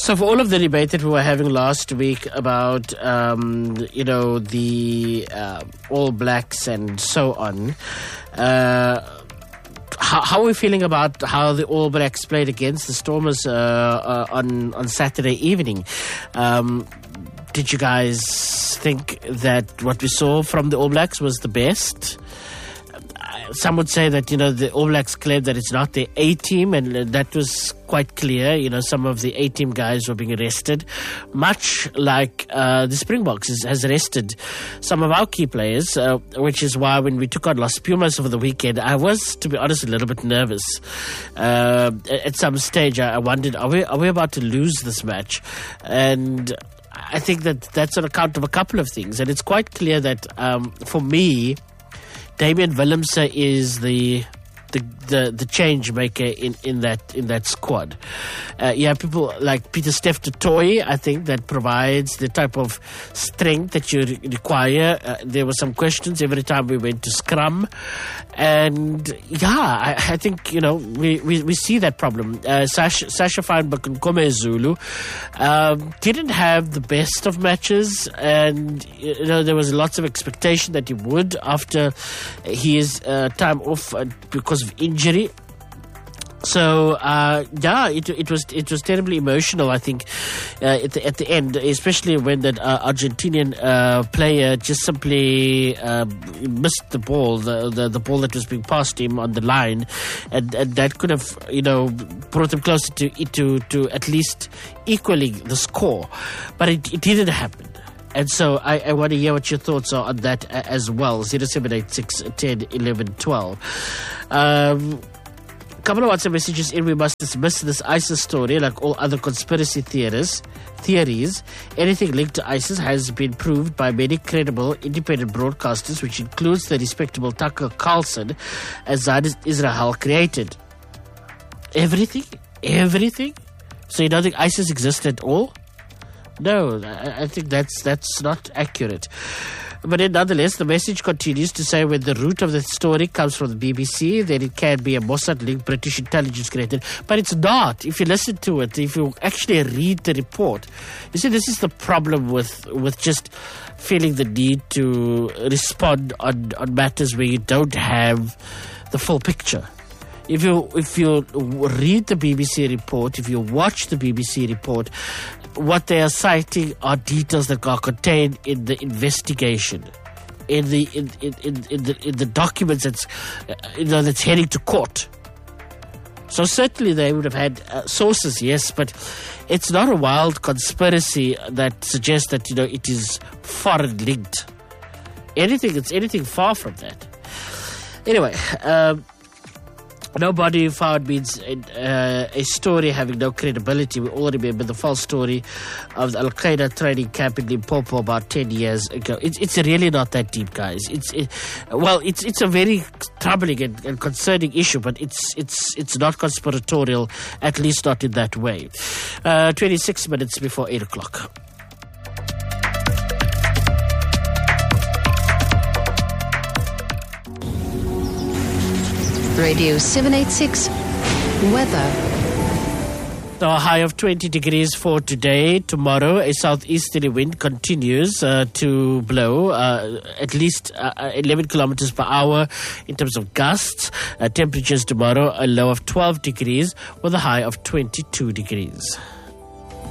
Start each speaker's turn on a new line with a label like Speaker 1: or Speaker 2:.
Speaker 1: So for all of the debate that we were having last week about, the All Blacks and so on, how are we feeling about how the All Blacks played against the Stormers on Saturday evening? Did you guys think that what we saw from the All Blacks was the best? Some would say that, the All Blacks claimed that it's not their A-team, and that was quite clear. Some of the A-team guys were being arrested, much like the Springboks has arrested some of our key players, which is why when we took on Los Pumas over the weekend, I was, to be honest, a little bit nervous. At some stage, I wondered, are we about to lose this match? And I think that's on account of a couple of things. And it's quite clear that, for me, Damian Willemse is the change maker in that squad. You have people like Pieter-Steph du Toit, I think, that provides the type of strength that you require. There were some questions every time we went to scrum. And I think, we see that problem. Sasha Feinberg and Kome Zulu didn't have the best of matches, and there was lots of expectation that he would after his time off because of injury. So it was terribly emotional, I think, at the end, especially when that Argentinian player just simply missed the ball, the ball that was being passed him on the line, and that could have brought them closer to at least equaling the score, but it didn't happen. And so I want to hear what your thoughts are on that as well. 0786 10 11 12. Couple of WhatsApp messages in. We must dismiss this ISIS story like all other conspiracy theories. Anything linked to ISIS has been proved by many credible independent broadcasters, which includes the respectable Tucker Carlson, as Zionist Israel created. Everything? So you don't think ISIS exists at all? No, I think that's not accurate. But then nonetheless, the message continues to say when the root of the story comes from the BBC, then it can be a Mossad-linked British intelligence created. But it's not. If you listen to it, if you actually read the report, you see, this is the problem with just feeling the need to respond on matters where you don't have the full picture. If you read the BBC report, if you watch the BBC report, what they are citing are details that are contained in the investigation, in the documents that's heading to court. So certainly they would have had sources, yes, but it's not a wild conspiracy that suggests that it is foreign linked. It's anything far from that. Anyway. Nobody found means a story having no credibility. We all remember the false story of the Al-Qaeda training camp in Limpopo about 10 years ago. It's really not that deep, guys. It's a very troubling and concerning issue, but it's not conspiratorial, at least not in that way. 26 minutes before 8 o'clock.
Speaker 2: Radio 786 weather.
Speaker 1: A high of 20 degrees for today. Tomorrow, a southeasterly wind continues to blow at least 11 kilometers per hour in terms of gusts. Temperatures tomorrow, a low of 12 degrees with a high of 22 degrees.